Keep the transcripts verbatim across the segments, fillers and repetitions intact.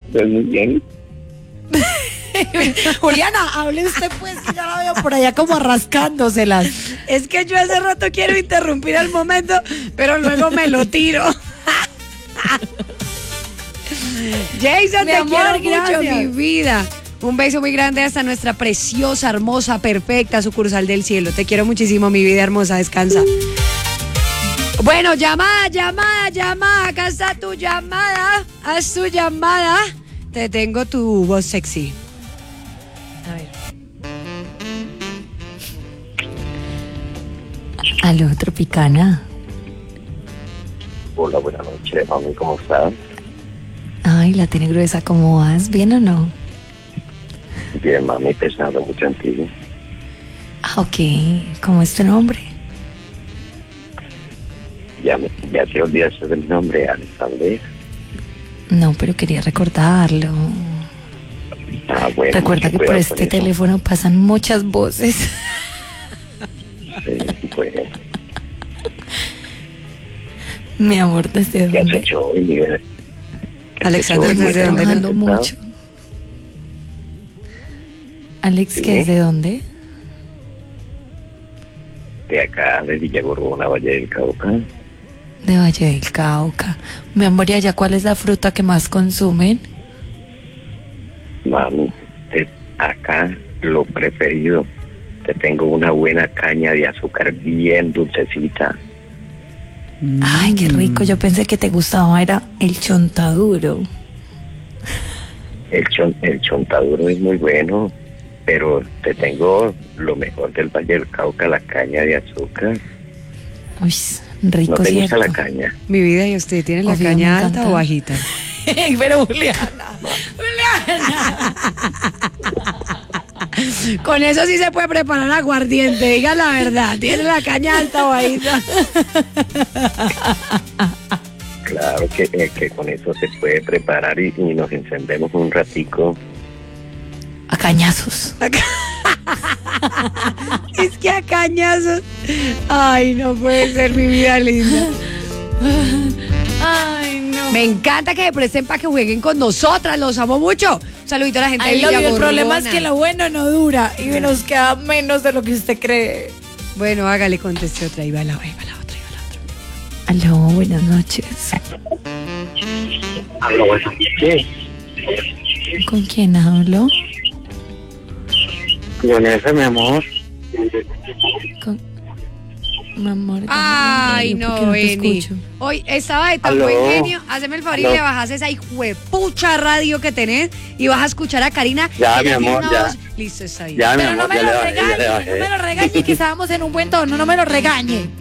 Pues muy bien. Juliana, hable usted pues, que ya la veo por allá como rascándoselas. Es que yo hace rato quiero interrumpir el momento, pero luego me lo tiro. Jason, Mi te amor, quiero mucho, gracias. mi vida. Un beso muy grande hasta nuestra preciosa, hermosa, perfecta sucursal del cielo. Te quiero muchísimo, mi vida hermosa. Descansa. Bueno, llamada, llamada, llamada. Acá está tu llamada. Haz tu llamada. Te tengo tu voz sexy. A ver. Aló, Tropicana. Hola, buenas noches, mami, ¿cómo estás? Ay, la tiene gruesa, ¿cómo vas? ¿Bien o no? Bien, mami, pensando mucho en ti. Ah, ok. ¿Cómo es tu nombre? Ya, me, ya te olvidaste del nombre, Alexander. No, pero quería recordarlo. Ah, bueno. Recuerda mucho que por cuidado este con eso. teléfono pasan muchas voces. Sí, pues, Mi amor, ¿desde ¿qué has dónde? hecho hoy, Miguel? ¿Qué has Alexander, hecho hoy? ¿desde dónde? Trabajando ¿Estás? mucho. Alex, Sí. ¿qué es de dónde? De acá, de Villagorgona, Valle del Cauca. De Valle del Cauca. Mi amor, ¿y allá cuál es la fruta que más consumen? Mami, te- acá lo preferido. Te tengo una buena caña de azúcar bien dulcecita. Ay, qué rico. Yo pensé que te gustaba, era el chontaduro. El, chon, el chontaduro es muy bueno, pero te tengo lo mejor del Valle del Cauca, la caña de azúcar. Uy, rico, ¿No te gusta ¿cierto? la caña? Mi vida, ¿y usted tiene la Obvio, me caña encanta. alta o bajita? Pero Juliana, Con eso sí se puede preparar aguardiente, diga la verdad. ¿Tiene la caña alta o bajita? Claro que, eh, que con eso se puede preparar y, y nos encendemos un ratico. a cañazos. Es que a cañazos. Ay, no puede ser, mi vida linda. Ay, no. Me encanta que se presten para que jueguen con nosotras, los amo mucho. Un saludito a la gente de Ay, lo Villa el problema es Gorgona. que lo bueno no dura y nos queda menos de lo que usted cree. Bueno, hágale, conteste otra, ahí va la, ahí va la otra, ahí va la otra. Aló, buenas noches. Aló, bueno, ¿qué? ¿Con quién hablo? Con ese, mi amor. Con... Mi amor. Ay, déjame, no, ¿por qué te Beni. escucho? Hoy estaba de tan Aló. buen genio. Haceme el favor y Aló. le bajas esa hijuepucha radio que tenés y vas a escuchar a Karina. Ya, Ella mi tiene amor, una ya. voz- Listo, está bien. Ya, mi Pero no amor, me ya lo le bajé, ya le regañe, bajé. no me lo regañe, que estábamos en un buen tono, no me lo regañe.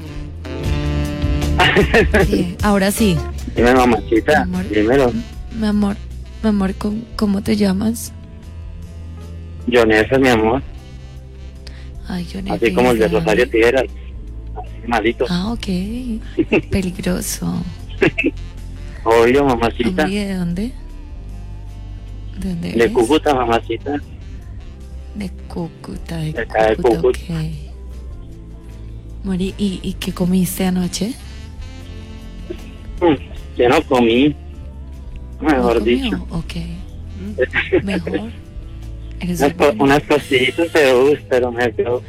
Sí, ahora sí. Dime, mamachita, Mi amor. dímelo. Mi amor, mi amor, ¿cómo, cómo te llamas? Jonesa, mi amor. Ay, yo no Así como el de Rosario Tijeras. Así malito. Ah, ok. Peligroso. Oye, mamacita. Hombre, ¿y de dónde? ¿De dónde De eres? Cúcuta, mamacita. De Cúcuta, de De acá de Cúcuta, Cúcuta. ok. Mori, ¿y, ¿y qué comiste anoche? Mm, Yo no comí. Mejor ¿No comió? dicho. Ok. Mejor. Eres Unas, un co- buen- unas cositas, pero, uy, pero me quedo.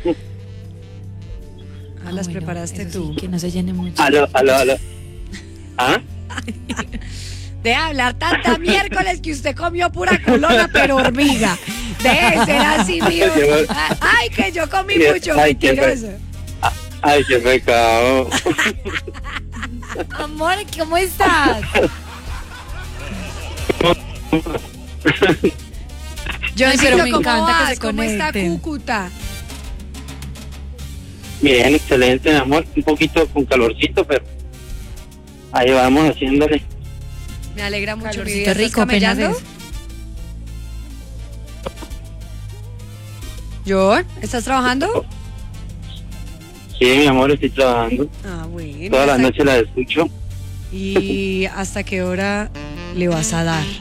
Ah, las bueno, preparaste eso tú. sí, que no se llene mucho. Aló, aló, aló. ¿Ah? De hablar tanta miércoles que usted comió pura colona, pero hormiga. De ser así, mío. Ay, que yo comí Ay, mucho, ay, qué mentiroso. Ay, qué pecado. Amor, ¿cómo estás? Yo Ay, sí, pero pero me ¿cómo encanta que vas? se ¿Cómo está conecten. Cúcuta? Bien, excelente, mi amor. Un poquito con calorcito, pero ahí vamos haciéndole. Me alegra mucho, mi Calorcito vida. ¿Estás rico, apenas camellando? es. ¿Yo? ¿Estás trabajando? Sí, mi amor, estoy trabajando. Ah, bueno. Todas las ¿hasta- noches la escucho. ¿Y hasta qué hora le vas a dar?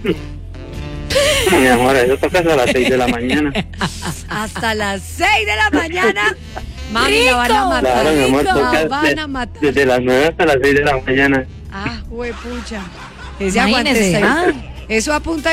Mi amor, eso toca a las seis de la mañana. Hasta las seis de la mañana. Mami, la van a ¡Rico! matar. Claro, mi amor, La toca van a de- matar. desde las nueve hasta las seis de la mañana. Ah, huepucha. Ese aguante Imagínese, está ah. ahí. Eso apunta